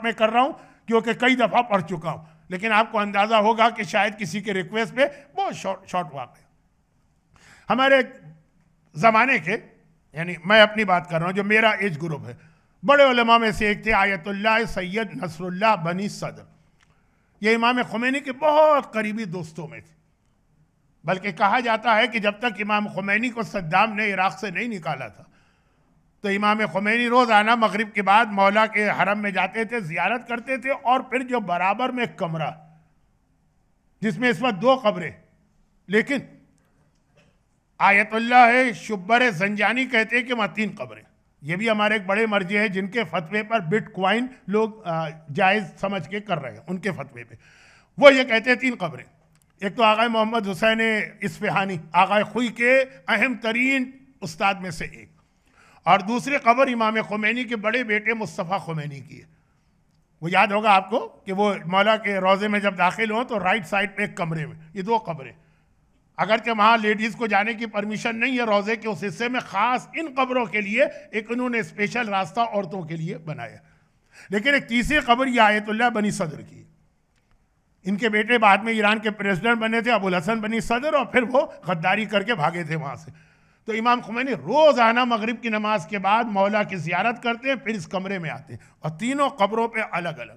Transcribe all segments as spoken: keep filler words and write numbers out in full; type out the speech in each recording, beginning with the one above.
Short में कर रहा हूँ क्योंकि कई दफ़ा पढ़ चुका हूँ, लेकिन आपको अंदाज़ा होगा कि शायद किसी के रिक्वेस्ट पे बहुत शॉर्ट शॉर्ट वाक़या। हमारे ज़माने के, यानी मैं अपनी बात कर रहा हूँ, जो मेरा एज ग्रुप है, बड़े उलमा में से एक थे आयतुल्लाह सैयद नसरुल्लाह बनी सदर। ये इमाम खुमैनी के बहुत करीबी दोस्तों में थे। बल्कि कहा जाता है कि जब तक इमाम खुमैनी को सद्दाम ने इराक़ से नहीं निकाला था तो इमाम खुमैनी रोज़ाना मगरिब के बाद मौला के हरम में जाते थे, ज़ियारत करते थे, और फिर जो बराबर में एक कमरा जिसमें इस वक्त दो कब्रें, लेकिन आयतुल्लाह शुब्बर जंजानी कहते हैं कि वहाँ तीन कब्रें। ये भी हमारे एक बड़े मर्जी हैं जिनके फतवे पर बिटकॉइन लोग जायज़ समझ के कर रहे हैं, उनके फतवे पे वो ये कहते हैं तीन कब्रें। एक तो आगा मोहम्मद हुसैन इस्फहानी, आगा खुई के अहम तरीन उस्ताद में से एक, और दूसरी कब्र इमाम खुमैनी के बड़े बेटे मुस्तफ़ा खुमैनी की है। वो याद होगा आपको कि वो मौला के रोज़े में जब दाखिल हो तो राइट साइड पे एक कमरे में ये दो कब्रें, अगरचे वहाँ लेडीज़ को जाने की परमिशन नहीं है रोज़े के उस हिस्से में, ख़ास इन कब्रों के लिए एक उन्होंने स्पेशल रास्ता औरतों के लिए बनाया। लेकिन एक तीसरी कब्र ये आयतुल्लाह बनी सदर की। इनके बेटे बाद में ईरान के प्रेसिडेंट बने थे, अबुल हसन बनी सदर, और फिर वो गद्दारी करके भागे थे वहाँ से। तो इमाम खुमैनी रोज़ाना मगरिब की नमाज के बाद मौला की ज़ियारत करते हैं, फिर इस कमरे में आते हैं, और तीनों कब्रों पे अलग अलग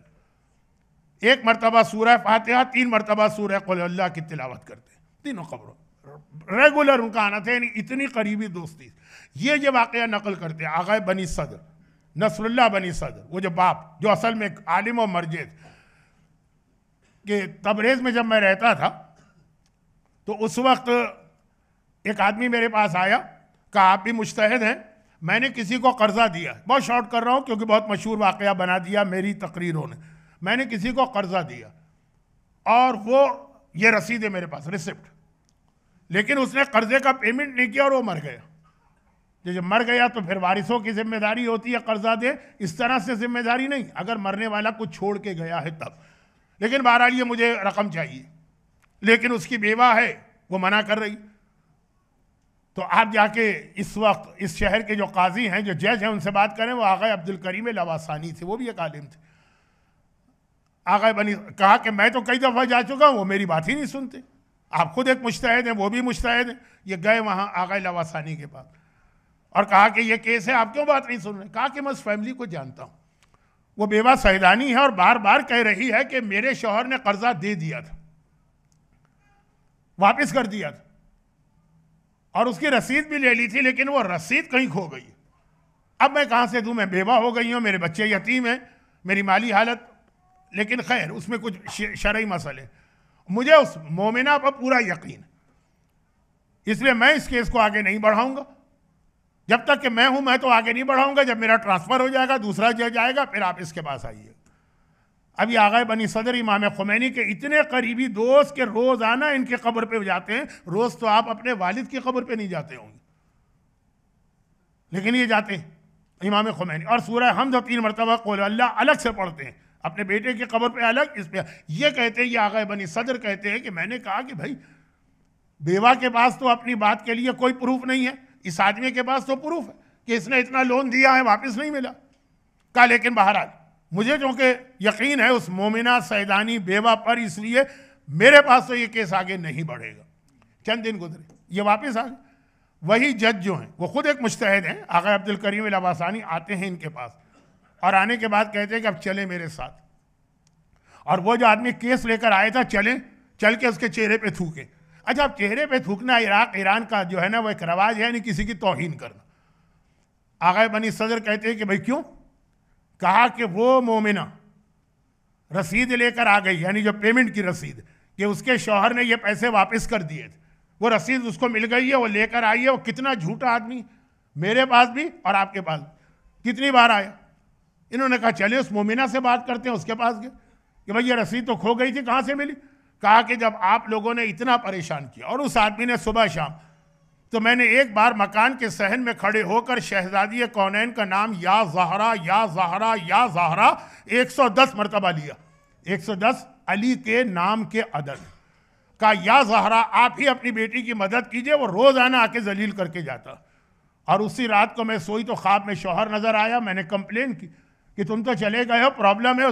एक मरतबा सूरह फातिहा, तीन मरतबा सूरह कुल अल्लाह की तिलावत करते हैं, तीनों कब्रों रेगुलर उनका आना था, यानी इतनी करीबी दोस्ती। ये जो वाक़या नकल करते हैं आगा बनी सदर नसरुल्लाह बनी सदर, वो जो बाप जो असल में आलिम और मर्जे थे, कि तबरेज़ में जब मैं रहता था तो उस वक्त एक आदमी मेरे पास आया, कहा आप भी मुज्तहिद हैं, मैंने किसी को कर्जा दिया, बहुत शॉर्ट कर रहा हूँ क्योंकि बहुत मशहूर वाक़या बना दिया मेरी तकरीरों ने, मैंने किसी को कर्जा दिया और वो ये रसीद है मेरे पास, रिसिप्ट, लेकिन उसने कर्जे का पेमेंट नहीं किया और वो मर गया। जब मर गया तो फिर वारिसों की जिम्मेदारी होती है कर्जा दे, इस तरह से जिम्मेदारी नहीं, अगर मरने वाला कुछ छोड़ के गया है तब। लेकिन बहरहाल ये मुझे रकम चाहिए, लेकिन उसकी बेवा है, वो मना कर रही। तो आप जाके इस वक्त इस शहर के जो काजी हैं, जो जज हैं, उनसे बात करें। वो आगा अब्दुल करीम लवासानी थे, वो भी एक आलिम थे। आगा बनी कहा कि मैं तो कई दफ़ा जा चुका हूँ, वो मेरी बात ही नहीं सुनते। आप खुद एक मुज्तहिद हैं, वो भी मुज्तहिद हैं। ये गए वहाँ आगा लवासानी के पास और कहा कि ये केस है, आप क्यों बात नहीं सुन रहे? कहा कि मैं उस फैमिली को जानता हूँ, वो बेवा सैदानी है और बार बार कह रही है कि मेरे शौहर ने कर्जा दे दिया था, वापस कर दिया था, और उसकी रसीद भी ले ली थी, लेकिन वो रसीद कहीं खो गई। अब मैं कहाँ से दूँ? मैं बेवा हो गई हूँ, मेरे बच्चे यतीम हैं, मेरी माली हालत, लेकिन खैर उसमें कुछ शरई मसले। मुझे उस मोमिना पर पूरा यकीन, इसलिए मैं इस केस को आगे नहीं बढ़ाऊंगा। जब तक कि मैं हूं मैं तो आगे नहीं बढ़ाऊंगा। जब मेरा ट्रांसफर हो जाएगा, दूसरा जज आएगा, फिर आप इसके पास आइए। अभी आगा बनी सदर इमाम खुमैनी के इतने करीबी दोस्त के रोजाना इनके कब्र पे जाते हैं। रोज तो आप अपने वालिद की कब्र पे नहीं जाते होंगे, लेकिन ये जाते हैं इमाम खुमैनी, और सूरह हमद तीन मरतबा क़ुल अल्लाह अलग से पढ़ते हैं, अपने बेटे की कब्र पे अलग, इस पे ये कहते हैं, ये आगा बनी सदर कहते हैं कि मैंने कहा कि भाई बेवा के पास तो अपनी बात के लिए कोई प्रूफ नहीं है, इस आदमी के पास तो प्रूफ है कि इसने इतना लोन दिया है, वापस नहीं मिला। कहा लेकिन बहरहाल मुझे क्योंकि यकीन है उस मोमिना सैदानी बेवा पर, इसलिए मेरे पास तो ये केस आगे नहीं बढ़ेगा। चंद दिन गुजरे, ये वापस आ गए। वही जज जो हैं वो खुद एक मुज्तहिद हैं, आगा अब्दुल करीम लवासानी, आते हैं इनके पास और आने के बाद कहते हैं कि अब चले मेरे साथ। और वो जो आदमी केस लेकर आया था, चले चल के उसके चेहरे पे थूके। अच्छा, अब चेहरे पे थूकना इराक ईरान का जो है ना वो एक रवाज है, नहीं किसी की तौहीन करना। आगा बनी सदर कहते हैं कि भाई क्यों? कहा कि वो मोमिना रसीद लेकर आ गई, यानी जो पेमेंट की रसीद, कि उसके शौहर ने ये पैसे वापस कर दिए थे, वो रसीद उसको मिल गई है, वो लेकर आई है। वो कितना झूठा आदमी, मेरे पास भी और आपके पास भी कितनी बार आया। इन्होंने कहा चले उस मोमिना से बात करते हैं। उसके पास गए कि भाई ये रसीद तो खो गई थी, कहाँ से मिली? कहा कि जब आप लोगों ने इतना परेशान किया और उस आदमी ने सुबह शाम, तो मैंने एक बार मकान के सहन में खड़े होकर शहजादी कौनैन का नाम या ज़हरा या ज़हरा या ज़हरा एक सौ दस मरतबा लिया। एक सौ दस अली के नाम के अदद का, या ज़हरा आप ही अपनी बेटी की मदद कीजिए। वो रोज़ाना आके जलील करके जाता। और उसी रात को मैं सोई तो ख्वाब में शौहर नज़र आया। मैंने कंप्लेन की कि तुम तो चले गए हो, प्रॉब्लम है।